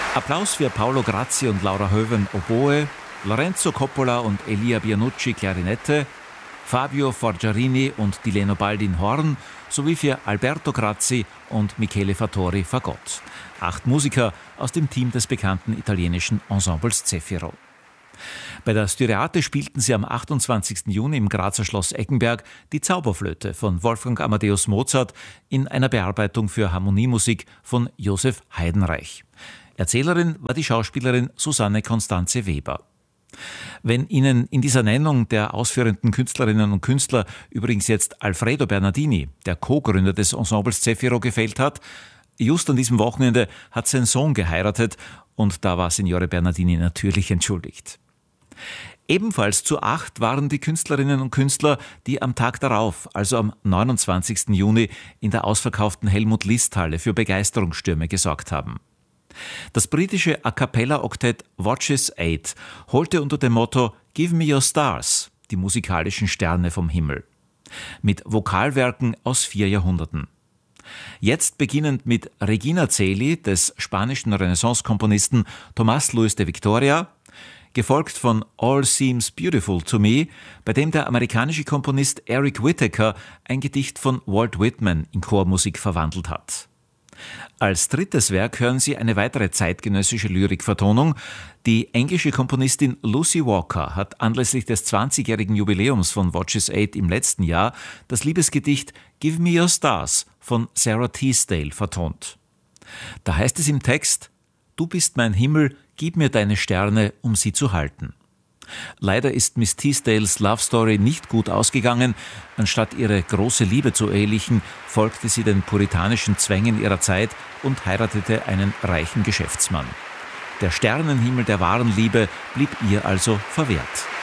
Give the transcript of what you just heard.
Applaus für Paolo Grazzi und Laura Höven Oboe, Lorenzo Coppola und Elia Bianucci Klarinette, Fabio Forgiarini und Dileno Baldin Horn sowie für Alberto Grazzi und Michele Fattori Fagott. 8 Musiker aus dem Team des bekannten italienischen Ensembles Zefiro. Bei der Styriate spielten sie am 28. Juni im Grazer Schloss Eckenberg die Zauberflöte von Wolfgang Amadeus Mozart in einer Bearbeitung für Harmoniemusik von Josef Heidenreich. Erzählerin war die Schauspielerin Susanne Constanze Weber. Wenn Ihnen in dieser Nennung der ausführenden Künstlerinnen und Künstler übrigens jetzt Alfredo Bernardini, der Co-Gründer des Ensembles Zefiro, gefällt hat, just an diesem Wochenende hat sein Sohn geheiratet und da war Signore Bernardini natürlich entschuldigt. Ebenfalls zu 8 waren die Künstlerinnen und Künstler, die am Tag darauf, also am 29. Juni, in der ausverkauften Helmut-List-Halle für Begeisterungsstürme gesorgt haben. Das britische A-Cappella-Oktett Watches 8 holte unter dem Motto "Give me your stars" die musikalischen Sterne vom Himmel. Mit Vokalwerken aus 4 Jahrhunderten. Jetzt beginnend mit Regina Coeli des spanischen Renaissance-Komponisten Tomás Luis de Victoria, gefolgt von All Seems Beautiful to Me, bei dem der amerikanische Komponist Eric Whitacre ein Gedicht von Walt Whitman in Chormusik verwandelt hat. Als drittes Werk hören Sie eine weitere zeitgenössische Lyrikvertonung. Die englische Komponistin Lucy Walker hat anlässlich des 20-jährigen Jubiläums von Watches 8 im letzten Jahr das Liebesgedicht Give Me Your Stars von Sarah Teasdale vertont. Da heißt es im Text: Du bist mein Himmel, gib mir deine Sterne, um sie zu halten. Leider ist Miss Teasdales Love Story nicht gut ausgegangen. Anstatt ihre große Liebe zu ehelichen, folgte sie den puritanischen Zwängen ihrer Zeit und heiratete einen reichen Geschäftsmann. Der Sternenhimmel der wahren Liebe blieb ihr also verwehrt.